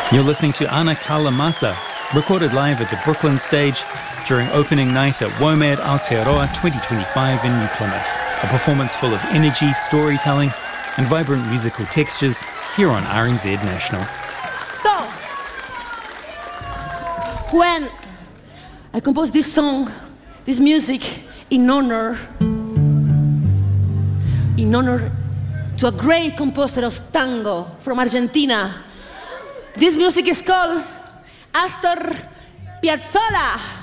You're listening to Ana Kalamasa, recorded live at the Brooklyn stage during opening night at WOMED Aotearoa 2025 in New Plymouth. A performance full of energy, storytelling, and vibrant musical textures here on RNZ National. So, when I composed this song, this music, in honor to a great composer of tango from Argentina. This music is called Astor Piazzolla.